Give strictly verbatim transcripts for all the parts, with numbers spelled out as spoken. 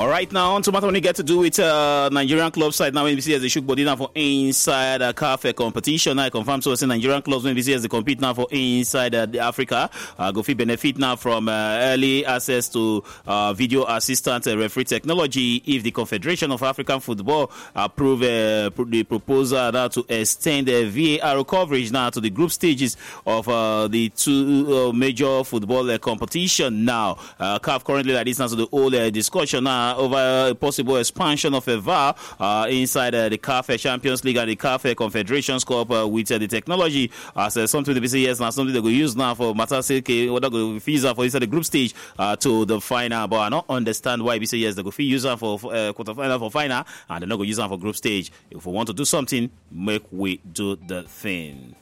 All right, now on to matter when you get to do with uh, Nigerian club side now. When we see as they shook body now for inside uh, C A F competition, I confirm so. Say Nigerian clubs when we see as they compete now for inside uh, the Africa, uh, go fit benefit now from uh, early access to uh, video assistant uh, referee technology. If the Confederation of African Football approve uh, the proposal now to extend the V A R coverage now to the group stages of uh, the two uh, major football uh, competition now. Uh, C A F currently like this now to the whole uh, discussion now. Uh, over a possible expansion of a V A R uh, inside uh, the C A F Champions League and the C A F Confederations Cup uh, with uh, the technology as uh, something the B C S now something they go use now for matter say what they go use for inside the group stage uh, to the final. But I don't understand why B C S they go use them for uh, quarter final for final and they're not going to use them for group stage. If we want to do something, make we do the thing.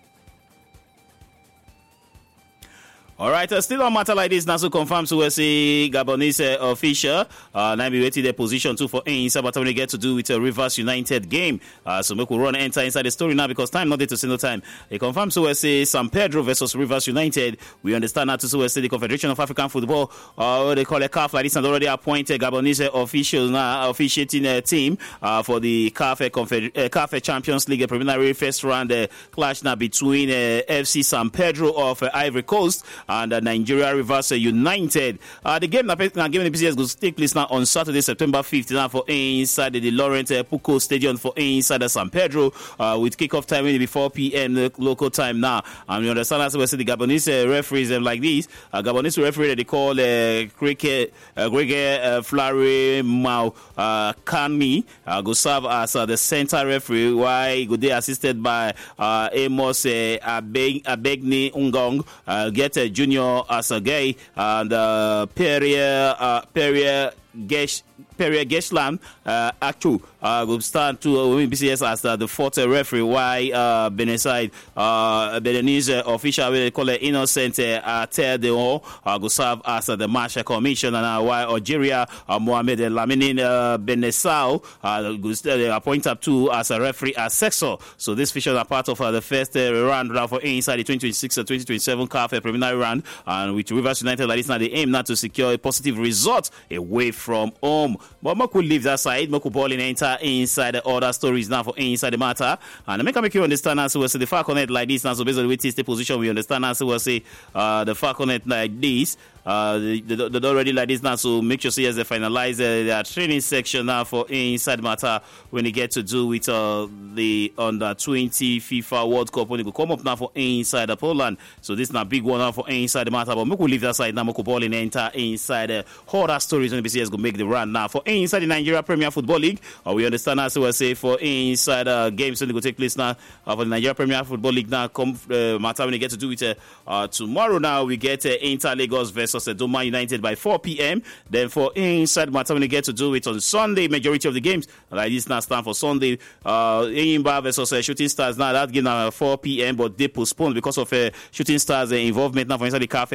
All right, uh, still on matter like this, Nasu confirms to say Gabonese uh, official. Uh, now be waiting their position too for inside, but when they get to do with a Rivers United game. Uh, so make we run enter inside the story now because time not there to say no time. It confirms to say San Pedro versus Rivers United. We understand now to say the Confederation of African Football, uh, what they call a C A F like this, and already appointed Gabonese officials now officiating a team uh, for the C A F, Confeder- uh, C A F Champions League preliminary first round uh, clash now between uh, F C San Pedro of uh, Ivory Coast and uh, Nigeria Rivers United. Uh, the game now given the B C S will take place now on Saturday, September fifth, now for inside the Laurent uh, Pucco Stadium for inside San Pedro uh, with kickoff time will be four p.m. local time now. And we understand as we say the Gabonese uh, referees um, like this. Uh, Gabonese referee that they call uh, Cricket uh, Gregor uh, Flare Mau uh, Kanmi uh, go serve as uh, the center referee. While he go there assisted by uh, Amos uh, Abeg Abegni Ungong uh, get a junior as a gay and uh, Perrier uh, Perrier Gesh Perrier Geshlam uh, Actu uh, will start to uh, B C S as uh, the fourth uh, referee. Why uh, Beneside uh, Beninese uh, official will call it Innocent uh, Ter Deon uh, will serve as uh, the match commission, and uh, why Algeria uh, Mohamed Lamine uh, Benesau uh, will uh, appoint up to as a referee as Sexo. So this fixture are part of uh, the first uh, round for inside the twenty twenty-six to twenty twenty-seven C A F preliminary round, and with Rivers United like this now they aim now to secure a positive result away from home. But Moko leave that side, Moko ball in enter inside the other stories now for inside the matter. And make make you understand as we say the Falconet like this now. So basically we take the position we understand as we say uh, the Falconet like this. Uh, they, they, they already like this now, so make sure see as they finalize uh, their training section now for inside matter when they get to do with uh, the under twenty FIFA World Cup when they go come up now for inside the Poland. So this is not big one now for inside the matter, but make we leave that side now. Make ball in enter inside uh, horror stories when the B C S go make the run now for inside the Nigeria Premier Football League. Uh, we understand as we say for inside uh, games when they go take place now uh, for the Nigeria Premier Football League now. Come uh, matter when they get to do it uh, uh, tomorrow. Now we get uh, Inter Lagos versus Doma United by four p.m. Then for inside matter when they get to do it on Sunday, majority of the games like this now stand for Sunday. Uh, Enyimba versus uh, Shooting Stars now that game now four p.m. but they postponed because of uh, Shooting Stars uh, involvement now for inside the C A F